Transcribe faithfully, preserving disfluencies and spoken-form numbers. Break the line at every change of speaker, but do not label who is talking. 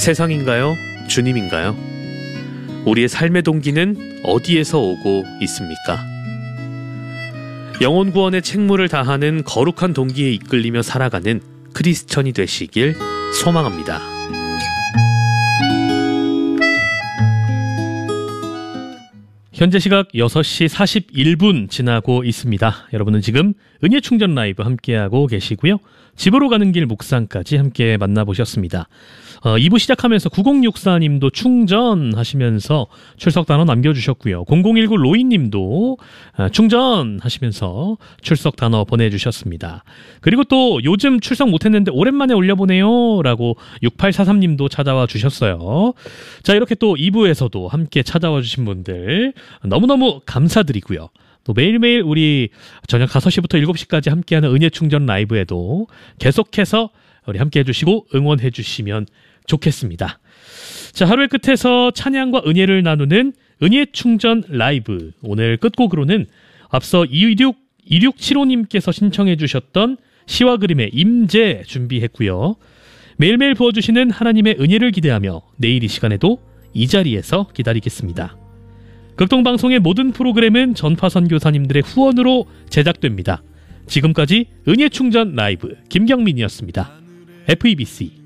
세상인가요? 주님인가요? 우리의 삶의 동기는 어디에서 오고 있습니까? 영혼 구원의 책무를 다하는 거룩한 동기에 이끌리며 살아가는 크리스천이 되시길 소망합니다. 현재 시각 여섯 시 사십일 분 지나고 있습니다. 여러분은 지금 은혜충전 라이브 함께하고 계시고요. 집으로 가는 길 묵상까지 함께 만나보셨습니다. 어, 이 부 시작하면서 구공육사 님도 충전하시면서 출석 단어 남겨주셨고요. 공공일구 로이 님도 어, 충전하시면서 출석 단어 보내주셨습니다. 그리고 또 요즘 출석 못했는데 오랜만에 올려보네요 라고 육팔사삼 님도 찾아와 주셨어요. 자, 이렇게 또 이 부에서도 함께 찾아와 주신 분들 너무너무 감사드리고요. 또 매일매일 우리 저녁 다섯 시부터 일곱 시까지 함께하는 은혜충전 라이브에도 계속해서 우리 함께 해주시고 응원해 주시면 좋겠습니다. 자, 하루의 끝에서 찬양과 은혜를 나누는 은혜충전 라이브. 오늘 끝곡으로는 앞서 이육칠오 님께서 신청해 주셨던 시와 그림의 임재 준비했고요. 매일매일 부어주시는 하나님의 은혜를 기대하며 내일 이 시간에도 이 자리에서 기다리겠습니다. 극동방송의 모든 프로그램은 전파선교사님들의 후원으로 제작됩니다. 지금까지 은혜충전 라이브 김경민이었습니다. 에프이비씨